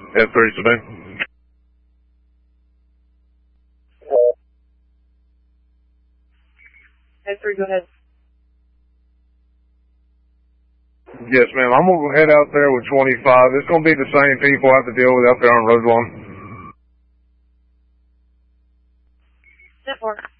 F3 Sabine. F3, go ahead. Yes, ma'am. I'm going to head out there with 25. It's going to be the same people I have to deal with out there on Roseland. 10-4.